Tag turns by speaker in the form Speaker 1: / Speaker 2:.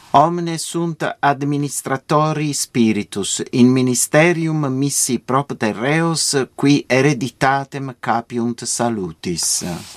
Speaker 1: Omnes sunt administratori spiritus in ministerium missi propter reos qui hereditatem capiunt salutis.